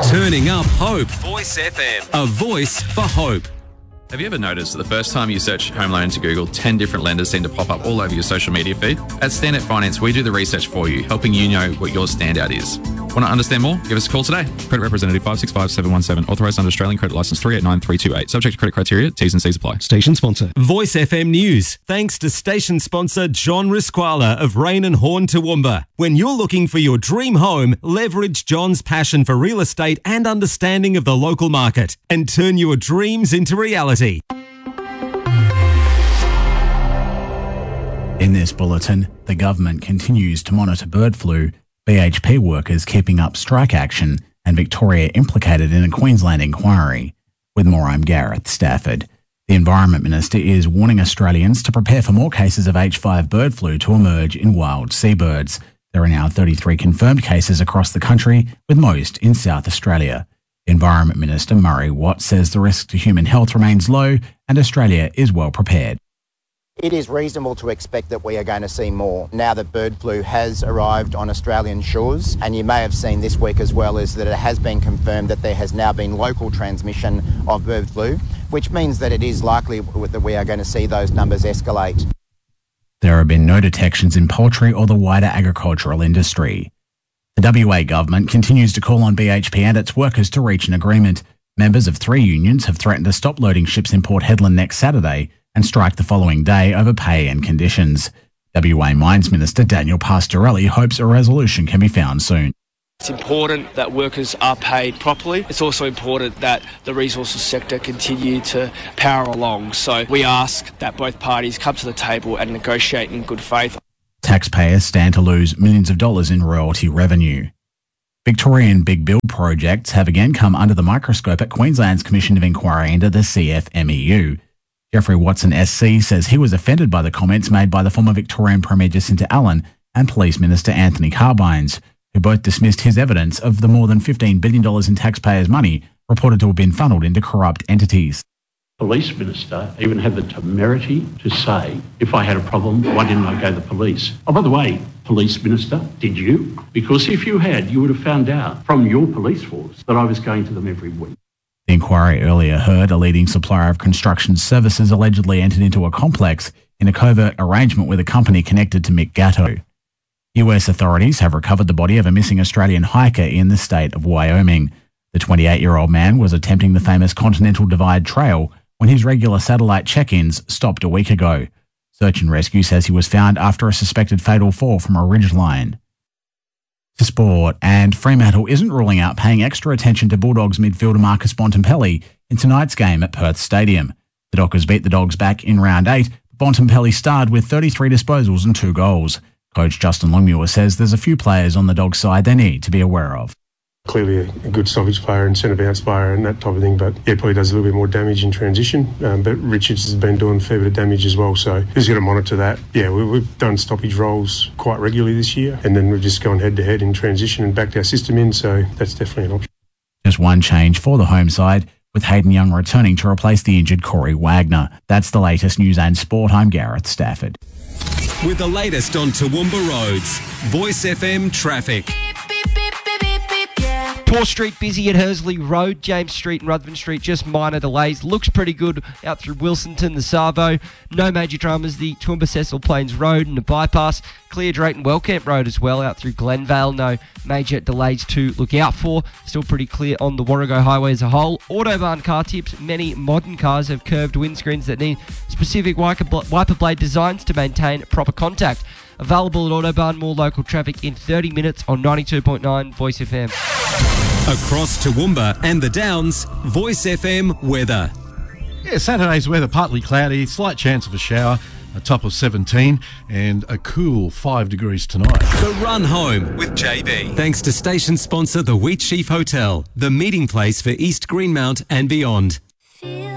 Turning up hope. Voice FM. A voice for hope. Have you ever noticed that the first time you search home loan into Google, 10 different lenders seem to pop up all over your social media feed? At Standout Finance, we do the research for you, helping you know what your standout is. Want to understand more? Give us a call today. Credit representative 565717, authorised under Australian Credit Licence 389328. Subject to credit criteria, T's and C's apply. Station sponsor. Voice FM News. Thanks to station sponsor John Risquala of Rain and Horn, Toowoomba. When you're looking for your dream home, leverage John's passion for real estate and understanding of the local market and turn your dreams into reality. In this bulletin, the government continues to monitor bird flu, BHP workers keeping up strike action, and Victoria implicated in a Queensland inquiry. With more, I'm Gareth Stafford. The Environment Minister is warning Australians to prepare for more cases of H5 bird flu to emerge in wild seabirds. There are now 33 confirmed cases across the country, with most in South Australia. Environment Minister Murray Watt says the risk to human health remains low and Australia is well prepared. It is reasonable to expect that we are going to see more now that bird flu has arrived on Australian shores. And you may have seen this week as well is that it has been confirmed that there has now been local transmission of bird flu, which means that it is likely that we are going to see those numbers escalate. There have been no detections in poultry or the wider agricultural industry. The WA government continues to call on BHP and its workers to reach an agreement. Members of 3 unions have threatened to stop loading ships in Port Hedland next Saturday and strike the following day over pay and conditions. WA Mines Minister Daniel Pastorelli hopes a resolution can be found soon. It's important that workers are paid properly. It's also important that the resources sector continue to power along. So we ask that both parties come to the table and negotiate in good faith. Taxpayers stand to lose millions of dollars in royalty revenue. Victorian big build projects have again come under the microscope at Queensland's Commission of Inquiry into the CFMEU. Jeffrey Watson SC says he was offended by the comments made by the former Victorian Premier Jacinta Allen and Police Minister Anthony Carbines, who both dismissed his evidence of the more than $15 billion in taxpayers' money reported to have been funneled into corrupt entities. Police Minister even had the temerity to say, if I had a problem, why didn't I go to the police? Oh, by the way, Police Minister, did you? Because if you had, you would have found out from your police force that I was going to them every week. The inquiry earlier heard a leading supplier of construction services allegedly entered into a complex in a covert arrangement with a company connected to Mick Gatto. US authorities have recovered the body of a missing Australian hiker in the state of Wyoming. The 28-year-old man was attempting the famous Continental Divide Trail when his regular satellite check-ins stopped a week ago. Search and Rescue says he was found after a suspected fatal fall from a ridge line. To sport, and Fremantle isn't ruling out paying extra attention to Bulldogs midfielder Marcus Bontempelli in tonight's game at Perth Stadium. The Dockers beat the Dogs back in round 8. Bontempelli starred with 33 disposals and 2 goals. Coach Justin Longmuir says there's a few players on the Dogs side they need to be aware of. Clearly a good stoppage player and centre bounce player and that type of thing, but yeah, probably does a little bit more damage in transition. But Richards has been doing a fair bit of damage as well, so he's got to monitor that. Yeah, we've done stoppage roles quite regularly this year, and then we've just gone head-to-head in transition and backed our system in, so that's definitely an option. Just one change for the home side, with Hayden Young returning to replace the injured Corey Wagner. That's the latest news and sport. I'm Gareth Stafford. With the latest on Toowoomba roads, Voice FM traffic. Tor Street busy at Hersley Road, James Street and Ruthven Street just minor delays. Looks pretty good out through Wilsonton, the Savo. No major dramas, the Toowoomba Cecil Plains Road and the bypass. Clear Drayton Wellcamp Road as well out through Glenvale. No major delays to look out for. Still pretty clear on the Warrego Highway as a whole. Autobahn car tips. Many modern cars have curved windscreens that need specific wiper blade designs to maintain proper contact. Available at Autobahn. More local traffic in 30 minutes on 92.9 Voice FM. Across Toowoomba and the Downs, Voice FM weather. Yeah, Saturday's weather partly cloudy, slight chance of a shower, a top of 17 and a cool 5 degrees tonight. The Run Home with JB. Thanks to station sponsor the Wheat Sheaf Hotel, the meeting place for East Greenmount and beyond.